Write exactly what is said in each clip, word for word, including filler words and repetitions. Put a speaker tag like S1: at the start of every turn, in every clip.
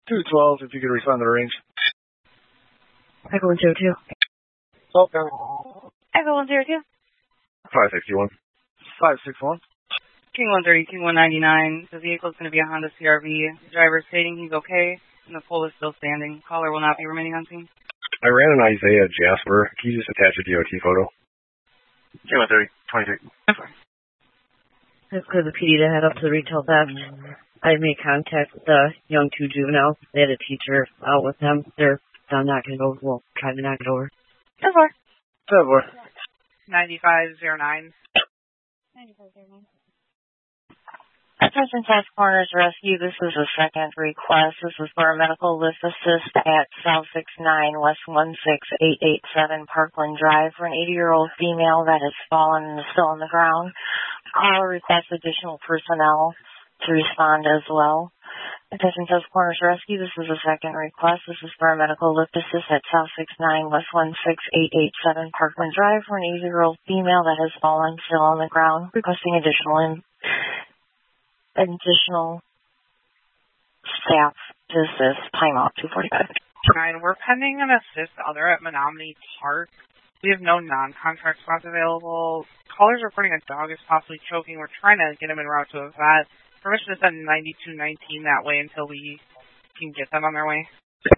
S1: two twelve, if you could respond to the range.
S2: Echo one zero two.
S1: Oh, no.
S3: Echo one zero two.
S1: five sixty-one. five sixty-one.
S3: King one thirty-two, one ninety-nine. The vehicle is going to be a Honda C R V. The driver is stating he's okay, and the pole is still standing. Caller will not be remaining on scene.
S1: I ran an Isaiah Jasper. Can you just attach a D O T photo? King one thirty, twenty-three.
S2: Let's clear the P D to head up to the retail theft. I made contact with the young two juveniles. They had a teacher out with them. They're uh, knocking it over. Well, trying to knock it over.
S3: ten four.
S1: ten four.
S3: ninety-five oh nine.
S4: ninety-five oh nine. Attention Task Corners Rescue, this is a second request. This is for a medical lift assist at South six nine West one six eight eight seven Parkland Drive for an eighty-year-old female that has fallen and is still on the ground. Caller requests additional personnel to respond as well. Attention Task Corners Rescue, this is a second request. This is for a medical lift assist at South six nine West one six eight eight seven Parkland Drive for an eighty-year-old female that has fallen still on the ground, requesting additional in additional staff to assist. Timeout two forty-five.
S3: Nine. We're pending an assist other at Menominee Park. We have no non-contract spots available. Callers reporting a dog is possibly choking. We're trying to get him en route to a vet. Permission to send ninety-two nineteen that way until we can get them on their way.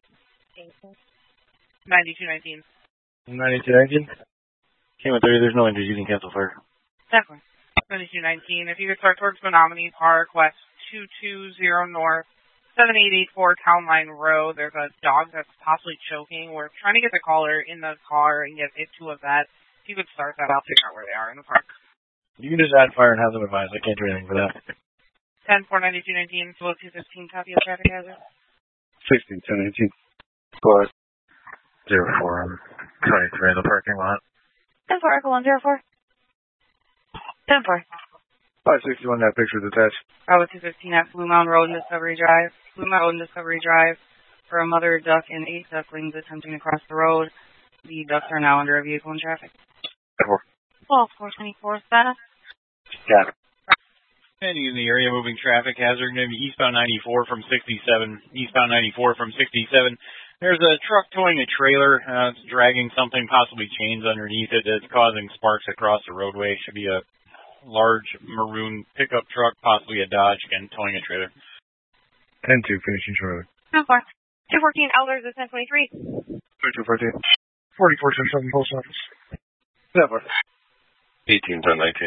S3: ninety-two nineteen.
S1: ninety-two nineteen? King one thirty, there's no injuries. You can cancel fire.
S3: Definitely. ninety-two nineteen. If you could start towards Menominee Park, west two two zero north, seven eight eight four Town Line Road. There's a dog that's possibly choking. We're trying to get the caller in the car and get it to a vet. If you could start that, I'll figure out where they are in the park.
S1: You can just add fire and have them advised. I can't do anything for that.
S3: ten four ninety-two nineteen, flow two fifteen, copy of traffic hazard.
S1: sixteen ten eighteen. Go ahead. zero four, I'm twenty-three in the parking lot.
S4: ten four, Echo one zero four. ten four.
S1: five sixty-one, that picture's attached.
S3: Bravo two fifteen at Blue Mountain Road and Discovery Drive. Blue Mountain Road and Discovery Drive for a mother duck and eight ducklings attempting to cross the road. The ducks are now under a vehicle in traffic.
S1: four.
S4: twelve four twenty-four, status.
S1: Got it.
S5: Heading in the area, moving traffic hazard, going to be eastbound ninety-four from sixty-seven. Eastbound ninety-four from sixty-seven. There's a truck towing a trailer. Uh, it's dragging something, possibly chains underneath it. It's causing sparks across the roadway. Should be a large maroon pickup truck, possibly a Dodge, again, towing a trailer.
S1: ten two, finishing shortly.
S4: ten four. two fourteen, Elders at ten twenty-three.
S1: twenty-two fourteen. forty-four seven Post Office. ten four.
S6: eighteen ten nineteen.